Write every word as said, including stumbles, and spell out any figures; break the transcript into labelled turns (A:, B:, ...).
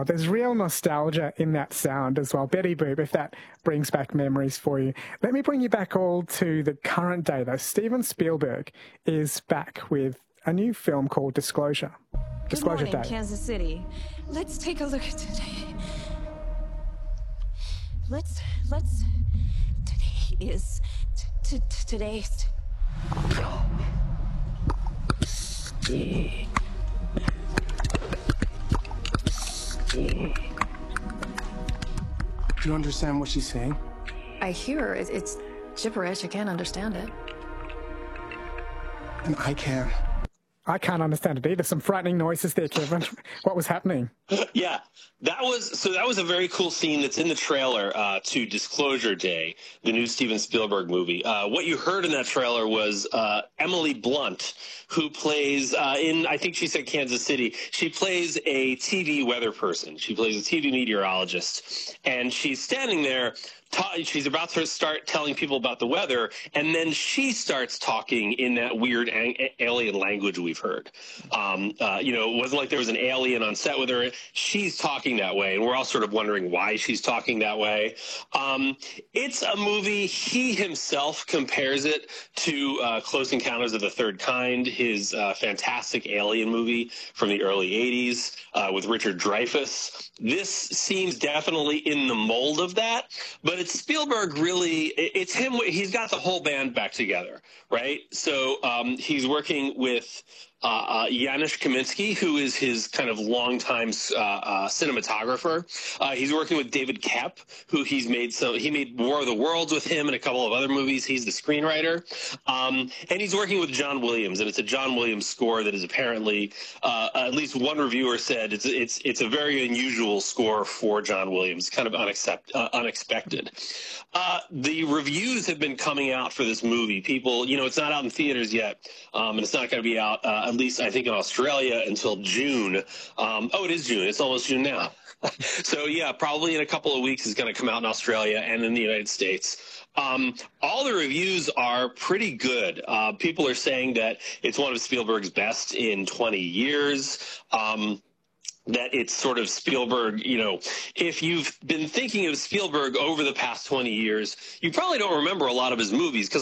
A: Oh, there's real nostalgia in that sound as well. Betty Boop, if that brings back memories for you. Let me bring you back all to the current day, though. Steven Spielberg is back with a new film called Disclosure. Disclosure
B: Good morning,
A: Day.
B: Kansas City. Let's take a look at today. Let's, let's, today is, t t today's.
C: Do you understand what she's saying?
B: I hear it, it's gibberish. I can't understand it.
C: And I can.
A: I can't understand it either. Some frightening noises there, Kevin. What was happening?
D: Yeah, that was so. That was a very cool scene that's in the trailer uh, to Disclosure Day, the new Steven Spielberg movie. Uh, what you heard in that trailer was uh, Emily Blunt, who plays uh, in, I think she said Kansas City. She plays a T V weather person. She plays a T V meteorologist, and she's standing there. Ta- she's about to start telling people about the weather, and then she starts talking in that weird a- alien language we've heard. Um, uh, you know, it wasn't like there was an alien on set with her. She's talking that way, and we're all sort of wondering why she's talking that way. Um, it's a movie. He himself compares it to uh, Close Encounters of the Third Kind, his uh, fantastic alien movie from the early eighties uh, with Richard Dreyfuss. This seems definitely in the mold of that, but it's Spielberg really, it's him, he's got the whole band back together, right? So um, he's working with uh, uh, Janusz Kaminski, who is his kind of longtime uh, uh, cinematographer. Uh, he's working with David Koepp, who he's made so he made War of the Worlds with him and a couple of other movies. He's the screenwriter. Um, and he's working with John Williams, and it's a John Williams score that is apparently, uh, at least one reviewer said, it's it's it's a very unusual score for John Williams, kind of unaccept, uh, unexpected. Uh, the reviews have been coming out for this movie. People, you know, it's not out in theaters yet, um, and it's not going to be out, uh, at least I think in Australia, until June. Um, oh, it is June. It's almost June now. So, yeah, probably in a couple of weeks it's going to come out in Australia and in the United States. Um, all the reviews are pretty good. Uh, people are saying that it's one of Spielberg's best in twenty years. Um, that it's sort of Spielberg, you know, if you've been thinking of Spielberg over the past twenty years, you probably don't remember a lot of his movies because